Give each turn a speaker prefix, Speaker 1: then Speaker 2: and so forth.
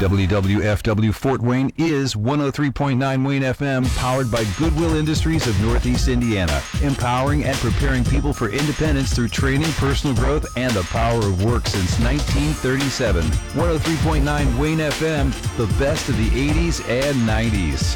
Speaker 1: WWFW Fort Wayne is 103.9 Wayne FM, powered by Goodwill Industries of Northeast Indiana, empowering and preparing people for independence through training, personal growth, and the power of work since 1937. 103.9 Wayne FM, the best of the 80s and 90s.